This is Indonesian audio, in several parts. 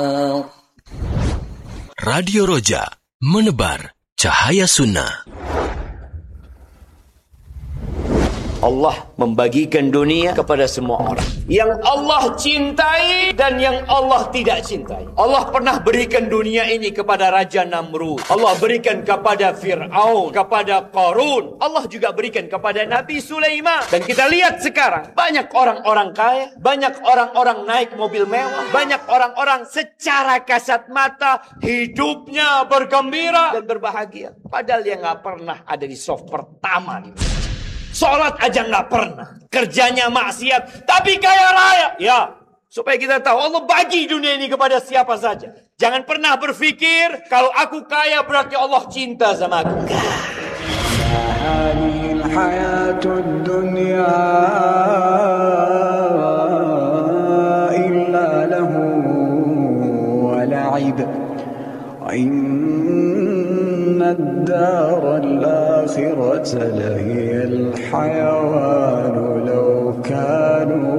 Radio Roja, menebar cahaya sunnah. Allah membagikan dunia kepada semua orang. Yang Allah cintai dan yang Allah tidak cintai. Allah pernah berikan dunia ini kepada Raja Namrud. Allah berikan kepada Fir'aun, kepada Qarun. Allah juga berikan kepada Nabi Sulaiman. Dan kita lihat sekarang, banyak orang-orang kaya, banyak orang-orang naik mobil mewah, banyak orang-orang secara kasat mata hidupnya bergembira dan berbahagia. Padahal dia nggak pernah ada di soft pertama di masjid. Sholat aja nggak pernah, kerjanya maksiat, tapi kaya raya. Ya, supaya kita tahu Allah bagi dunia ini kepada siapa saja. Jangan pernah berpikir kalau aku kaya berarti Allah cinta sama aku. الدار الآخرة لهي الحيوان لو كانوا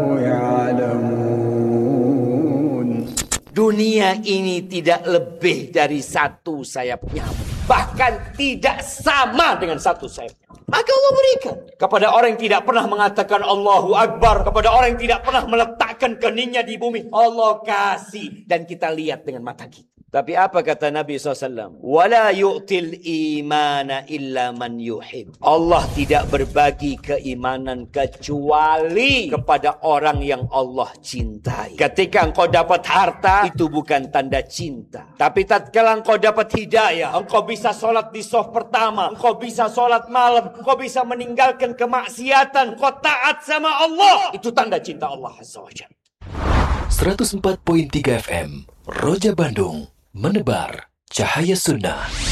يعلمون. Dunia ini tidak lebih dari satu sayap nyamuk. Bahkan tidak sama dengan satu sayap nyamuk. Maka Allah berikan kepada orang yang tidak pernah mengatakan Allahu Akbar, kepada orang yang tidak pernah meletakkan keningnya di bumi. Allah kasih dan kita lihat dengan mata kita. Tapi apa kata Nabi SAW? Wala yu'til imana illa man yuhib. Allah tidak berbagi keimanan kecuali kepada orang yang Allah cintai. Ketika engkau dapat harta, itu bukan tanda cinta. Tapi tatkala engkau dapat hidayah, engkau bisa sholat di soft pertama, engkau bisa sholat malam, engkau bisa meninggalkan kemaksiatan, engkau taat sama Allah. Itu tanda cinta Allah Azza wa Jalla. 104.3 FM, Roja Bandung, menebar cahaya sunnah.